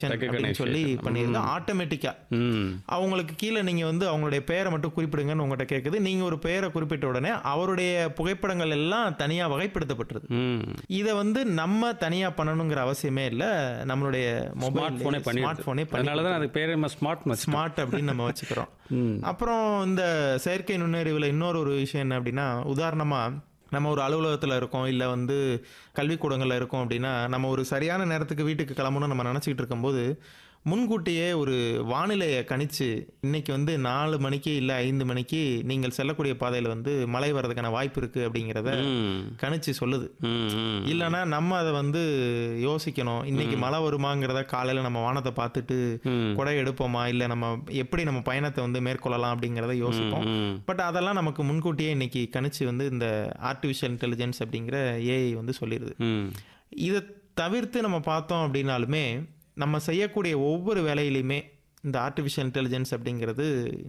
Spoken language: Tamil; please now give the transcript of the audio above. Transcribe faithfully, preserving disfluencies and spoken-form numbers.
அப்படின்னு சொல்லி Recognition. பண்ணிடுது ம். ஆட்டோமேட்டிக்கா. ம். அவங்களுக்கு கீழே நீங்க வந்து அவங்களுடைய பெயரை மட்டும் குறிப்பிடுங்கன்னு உங்கள்கிட்ட கேட்குது. நீங்க ஒரு பெயரை குறிப்பிட்ட உடனே அவருடைய புகைப்படங்கள் எல்லாம் தனியா வகைப்படுத்தப்பட்டிருது. ம். இதை வந்து நம்ம தனியா பண்ணணுங்கிற அவசியமே இல்லை. நம்மளுடைய ஸ்மார்ட் போனே மொபைல் பண்ணிடுது. ஸ்மார்ட் போனே பண்ணி அதனால தான் அதுக்கு பேர் நம்ம ஸ்மார்ட் மச் ஸ்மார்ட் அப்படின்னு நம்ம வச்சுக்கிறோம். ம். அப்புறம் இந்த செயற்கை நுண்ணறிவில் இன்னொரு ஒரு விஷயம் என்ன அப்படின்னா, உதாரணமா நம்ம ஒரு அலுவலகத்தில் இருக்கோம், இல்லை வந்து கல்விக்கூடங்களில் இருக்கோம் அப்படின்னா, நம்ம ஒரு சரியான நேரத்துக்கு வீட்டுக்கு கிளம்பணும்னு நம்ம நினச்சிக்கிட்டு இருக்கும்போது, முன்கூட்டியே ஒரு வானிலையை கணிச்சு இன்னைக்கு வந்து நாலு மணிக்கு இல்லை ஐந்து மணிக்கு நீங்கள் செல்லக்கூடிய பாதையில் வந்து மழை வர்றதுக்கான வாய்ப்பு இருக்குது அப்படிங்கிறத ம். கணிச்சு சொல்லுது. ம். ம். இல்லைன்னா நம்ம அதை வந்து யோசிக்கணும். இன்னைக்கு மழை வருமாங்கிறத காலையில் நம்ம வானத்தை பார்த்துட்டு ம். கொடை எடுப்போமா, இல்லை நம்ம எப்படி நம்ம பயணத்தை வந்து மேற்கொள்ளலாம் அப்படிங்கிறத யோசிப்போம். ம். பட் அதெல்லாம் நமக்கு முன்கூட்டியே இன்னைக்கு கணிச்சு வந்து இந்த ஆர்டிஃபிஷியல் இன்டெலிஜென்ஸ் அப்படிங்கிற ஏஐ வந்து சொல்லிடுது. ம். இதை தவிர்த்து நம்ம பார்த்தோம் அப்படின்னாலுமே நம்ம செய்யக்கூடிய ஒவ்வொரு வேலையிலையுமே இந்த ஆர்டிஃபிஷியல் இன்டெலிஜென்ஸ் அப்படிங்கிறது